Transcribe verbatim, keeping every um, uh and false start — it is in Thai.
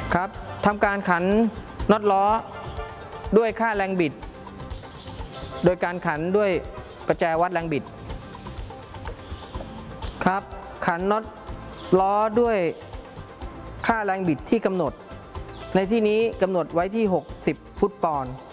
ครับทำการขันน็อตล้อด้วยค่าแรงบิดโดยการขันด้วยประแจวัดแรงบิดครับขันน็อตล้อด้วยค่าแรงบิดที่กำหนดในที่นี้กำหนดไว้ที่หกสิบฟุตปอนด์